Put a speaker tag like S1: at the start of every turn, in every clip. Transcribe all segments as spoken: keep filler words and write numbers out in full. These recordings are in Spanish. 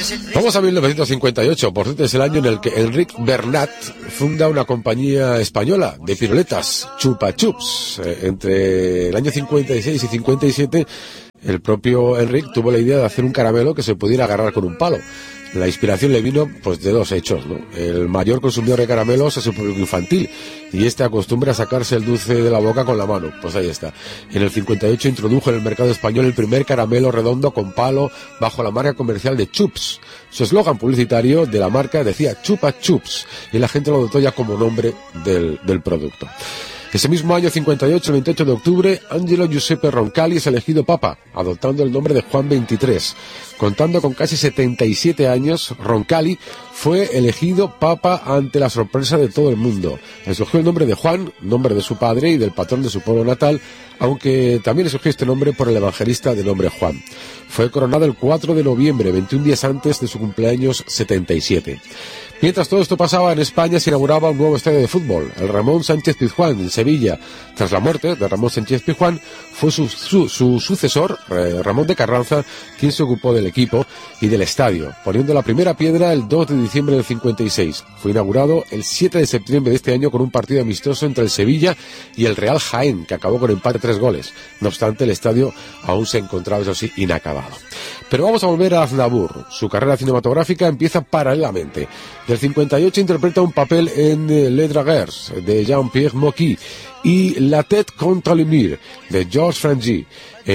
S1: Vamos a mil novecientos cincuenta y ocho, por cierto es el año en el que Enric Bernat funda una compañía española de piruletas, Chupa Chups. Eh, entre el año cincuenta y seis y cincuenta y siete, el propio Enric tuvo la idea de hacer un caramelo que se pudiera agarrar con un palo. La inspiración le vino pues de dos hechos, ¿no? El mayor consumidor de caramelos es el público infantil y este acostumbra a sacarse el dulce de la boca con la mano. Pues ahí está. En el cincuenta y ocho introdujo en el mercado español el primer caramelo redondo con palo bajo la marca comercial de Chups. Su eslogan publicitario de la marca decía Chupa Chups y la gente lo adoptó ya como nombre del, del producto. Ese mismo año cincuenta y ocho, el veintiocho de octubre, Angelo Giuseppe Roncalli es elegido papa, adoptando el nombre de Juan veintitrés. Contando con casi setenta y siete años, Roncalli fue elegido papa ante la sorpresa de todo el mundo. Escogió el nombre de Juan, nombre de su padre y del patrón de su pueblo natal, aunque también escogió este nombre por el evangelista de nombre Juan. Fue coronado el cuatro de noviembre, veintiún días antes de su cumpleaños setenta y siete. Mientras todo esto pasaba, en España se inauguraba un nuevo estadio de fútbol, el Ramón Sánchez Pizjuán, en Sevilla. Tras la muerte de Ramón Sánchez Pizjuán, fue su, su, su sucesor, eh, Ramón de Carranza, quien se ocupó del equipo y del estadio, poniendo la primera piedra el dos de diciembre del cincuenta y seis. Fue inaugurado el siete de septiembre de este año con un partido amistoso entre el Sevilla y el Real Jaén, que acabó con empate tres goles. No obstante, el estadio aún se encontraba, eso sí, inacabado. Pero vamos a volver a Aznavour. Su carrera cinematográfica empieza paralelamente. Del cincuenta y ocho interpreta un papel en Les Dragueurs, de Jean-Pierre Mocky, y La Tête contre le mur, de Georges Frangy,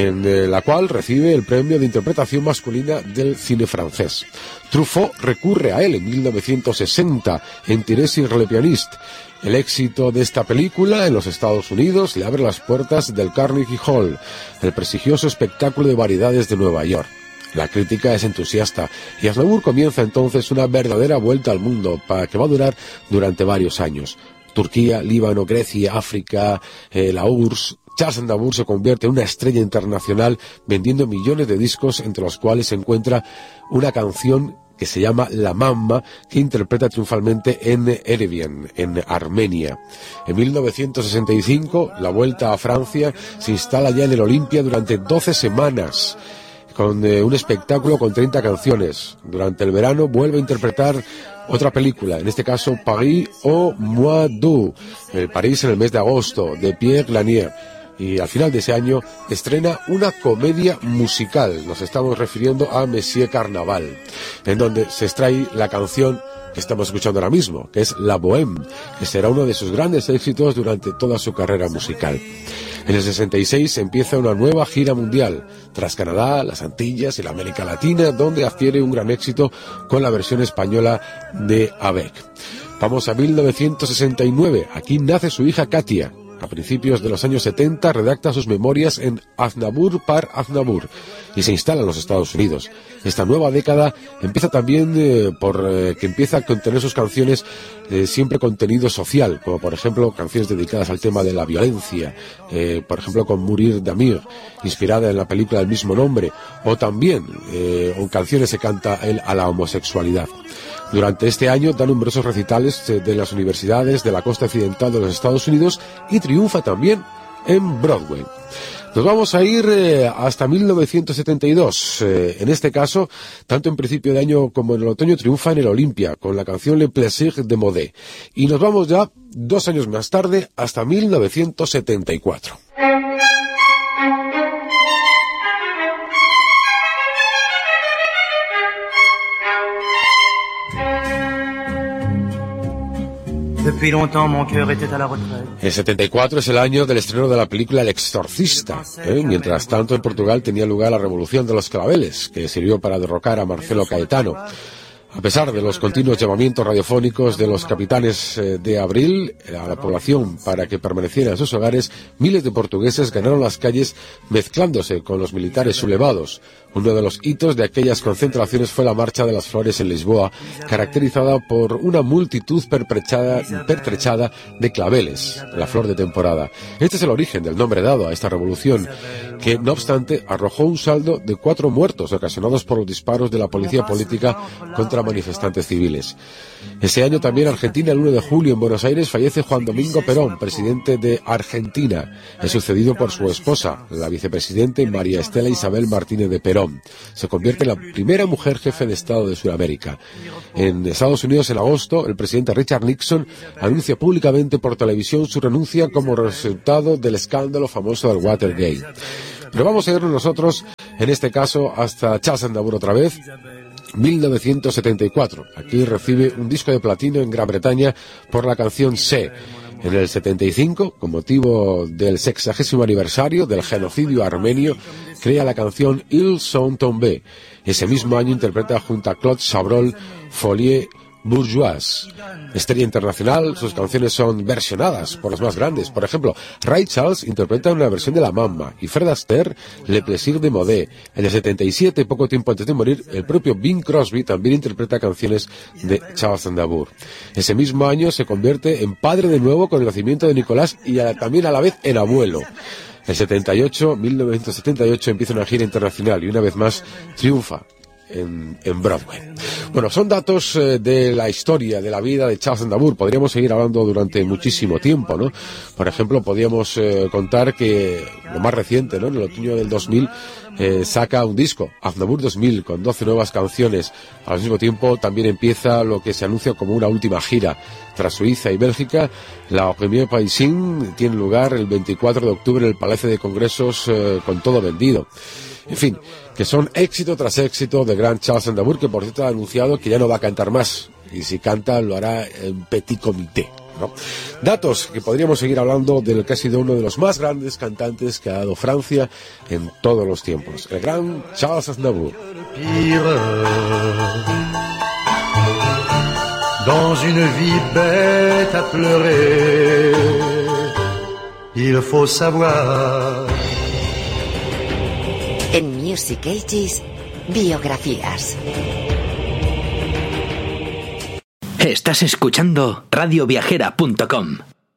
S1: en la cual recibe el premio de interpretación masculina del cine francés. Truffaut recurre a él en mil novecientos sesenta en Thérèse le pianiste. El éxito de esta película en los Estados Unidos le abre las puertas del Carnegie Hall, el prestigioso espectáculo de variedades de Nueva York. La crítica es entusiasta y Aznavour comienza entonces una verdadera vuelta al mundo para que va a durar durante varios años. Turquía, Líbano, Grecia, África, eh, la U R S S. Charles Aznavour se convierte en una estrella internacional vendiendo millones de discos, entre los cuales se encuentra una canción que se llama La Mamma, que interpreta triunfalmente en Erevan, en Armenia. En mil novecientos sesenta y cinco, la vuelta a Francia se instala ya en el Olympia durante doce semanas. Con eh, un espectáculo con treinta canciones. Durante el verano vuelve a interpretar otra película, en este caso Paris au mois d'août, el París en el mes de agosto, de Pierre Lanier. Y al final de ese año estrena una comedia musical, nos estamos refiriendo a Monsieur Carnaval, en donde se extrae la canción que estamos escuchando ahora mismo, que es La Bohème, que será uno de sus grandes éxitos durante toda su carrera musical. En el sesenta y seis empieza una nueva gira mundial, tras Canadá, las Antillas y la América Latina, donde adquiere un gran éxito con la versión española de Avec. Vamos a mil novecientos sesenta y nueve, aquí nace su hija Katia. A principios de los años setenta redacta sus memorias en Aznavour par Aznavour y se instala en los Estados Unidos. Esta nueva década empieza también eh, por eh, que empieza a contener sus canciones eh, siempre contenido social, como por ejemplo canciones dedicadas al tema de la violencia, eh, por ejemplo con Mourir d'Amir, inspirada en la película del mismo nombre, o también eh, en canciones se canta él a la homosexualidad. Durante este año da numerosos recitales de las universidades de la costa occidental de los Estados Unidos y triunfa también en Broadway. Nos vamos a ir eh, hasta mil novecientos setenta y dos. Eh, en este caso, tanto en principio de año como en el otoño triunfa en el Olympia con la canción Le Plaisir de Modé. Y nos vamos ya dos años más tarde hasta mil novecientos setenta y cuatro.
S2: Depuis longtemps, mon cœur était à la retraite.
S1: El setenta y cuatro es el año del estreno de la película El Exorcista. ¿eh? Mientras tanto, en Portugal tenía lugar la Revolución de los Claveles, que sirvió para derrocar a Marcelo Caetano. A pesar de los continuos llamamientos radiofónicos de los capitanes eh, de Abril a la población para que permaneciera en sus hogares, miles de portugueses ganaron las calles mezclándose con los militares sublevados. Uno de los hitos de aquellas concentraciones fue la Marcha de las Flores en Lisboa, caracterizada por una multitud pertrechada, pertrechada de claveles, la flor de temporada. Este es el origen del nombre dado a esta revolución, que no obstante arrojó un saldo de cuatro muertos ocasionados por los disparos de la policía política contra contra manifestantes civiles. Ese año también Argentina, el uno de julio, en Buenos Aires, fallece Juan Domingo Perón, presidente de Argentina. Es sucedido por su esposa, la vicepresidente María Estela Isabel Martínez de Perón. Se convierte en la primera mujer jefe de Estado de Sudamérica. En Estados Unidos, en agosto, el presidente Richard Nixon anuncia públicamente por televisión su renuncia como resultado del escándalo famoso del Watergate. Pero vamos a irnos nosotros, en este caso, hasta Charles Aznavour otra vez. mil novecientos setenta y cuatro. Aquí recibe un disco de platino en Gran Bretaña por la canción C. En el setenta y cinco, con motivo del sexagésimo aniversario del genocidio armenio, crea la canción Ils sont tombés. Ese mismo año interpreta junto a Claude Chabrol Folie Bourgeoise. Estrella internacional, sus canciones son versionadas por los más grandes. Por ejemplo, Ray Charles interpreta una versión de La Mama y Fred Astaire Le Plaisir de Modé. En el setenta y siete, poco tiempo antes de morir, el propio Bing Crosby también interpreta canciones de Charles Aznavour. Ese mismo año se convierte en padre de nuevo con el nacimiento de Nicolás y a, también a la vez en abuelo. En setenta y ocho, mil novecientos setenta y ocho, empieza una gira internacional y una vez más triunfa En, en Broadway. Bueno, son datos eh, de la historia, de la vida de Charles Aznavour. Podríamos seguir hablando durante muchísimo tiempo, ¿no? Por ejemplo, podríamos eh, contar que lo más reciente, ¿no? En el otoño del dos mil eh, saca un disco, Aznavour dos mil, con doce nuevas canciones. Al mismo tiempo también empieza lo que se anuncia como una última gira. Tras Suiza y Bélgica, la Premier Parisine tiene lugar el veinticuatro de octubre en el Palacio de Congresos eh, con todo vendido. En fin, que son éxito tras éxito de gran Charles Aznavour, que por cierto ha anunciado que ya no va a cantar más, y si canta lo hará en petit comité, ¿no? Datos que podríamos seguir hablando del que ha sido uno de los más grandes cantantes que ha dado Francia en todos los tiempos, el gran Charles Aznavour.
S3: Dans une vie bête à pleurer, il faut savoir.
S4: En Music Ages, biografías.
S5: Estás escuchando radio viajera punto com.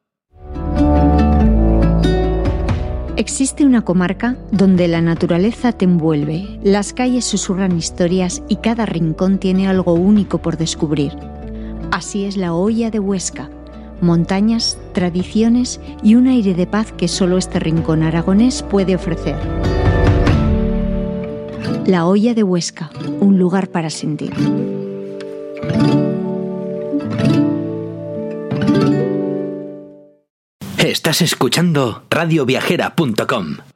S6: Existe una comarca donde la naturaleza te envuelve, las calles susurran historias y cada rincón tiene algo único por descubrir. Así es la Hoya de Huesca. Montañas, tradiciones y un aire de paz que solo este rincón aragonés puede ofrecer. La Hoya de Huesca, un lugar para sentir.
S5: Estás escuchando radio viajera punto com.